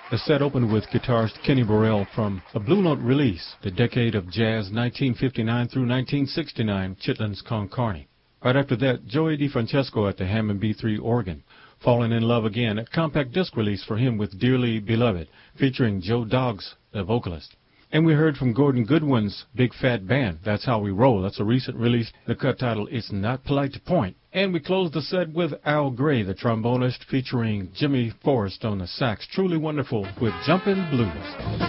The set opened with guitarist Kenny Burrell from a Blue Note release, The Decade of Jazz 1959 through 1969, Chitlins Con Carne. Right after that, Joey DeFrancesco at the Hammond B3 organ, Falling in Love Again, a compact disc release for him with Dearly Beloved, featuring Joe Doggs, the vocalist. And we heard from Gordon Goodwin's Big Fat Band, That's How We Roll. That's a recent release, the cut title, It's Not Polite to Point. And we closed the set with Al Gray, the trombonist, featuring Jimmy Forrest on the sax. Truly wonderful with Jumpin' Blues.